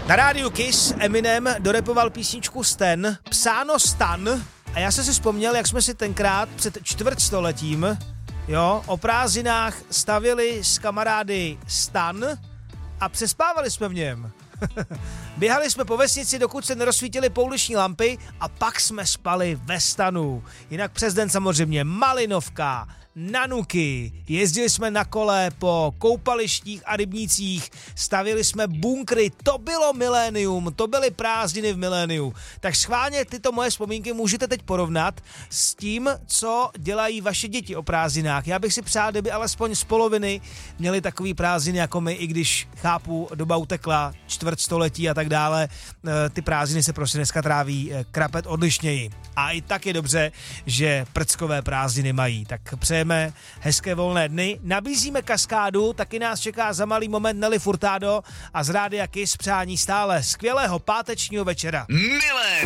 Na rádiu Kiss Eminem dorepoval písničku Stan, psáno Stan, a já jsem si vzpomněl, jak jsme si tenkrát před čtvrtstoletím, o prázdninách stavěli s kamarády stan a přespávali jsme v něm. Běhali jsme po vesnici, dokud se nerozsvítily pouliční lampy, a pak jsme spali ve stanu. Jinak přes den samozřejmě malinovka, nanuky, jezdili jsme na kole po koupalištích a rybnících, stavěli jsme bunkry, to bylo milénium, to byly prázdniny v miléniu. Tak schválně tyto moje vzpomínky můžete teď porovnat s tím, co dělají vaše děti o prázdninách. Já bych si přál, kdyby alespoň z poloviny měli takový prázdniny jako my, i když chápu, doba utekla, čtvrtstoletí a tak dále, ty prázdniny se prostě dneska tráví krapet odlišněji. A i tak je dobře, že prckové prázdniny mají. Tak přejeme hezké volné dny, nabízíme kaskádu, taky nás čeká za malý moment Nelly Furtado a z rádia Kiss přání stále skvělého pátečního večera. Milénium.